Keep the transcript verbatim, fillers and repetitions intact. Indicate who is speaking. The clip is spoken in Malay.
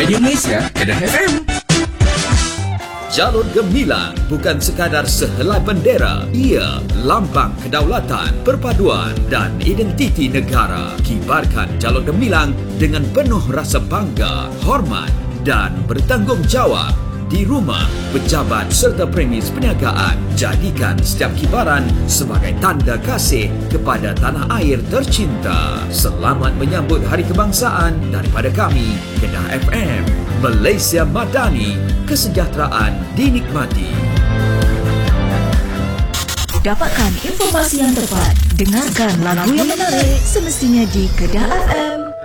Speaker 1: Radio Malaysia, Kedah F M.
Speaker 2: Jalur Gemilang bukan sekadar sehelai bendera. Ia lambang kedaulatan, perpaduan dan identiti negara. Kibarkan Jalur Gemilang dengan penuh rasa bangga, hormat dan bertanggungjawab. Di rumah, pejabat serta premis perniagaan, jadikan setiap kibaran sebagai tanda kasih kepada tanah air tercinta. Selamat menyambut Hari Kebangsaan daripada kami, Kedah F M. Malaysia Madani, kesejahteraan dinikmati.
Speaker 3: Dapatkan informasi yang tepat, dengarkan lagu yang menarik semestinya di Kedah F M.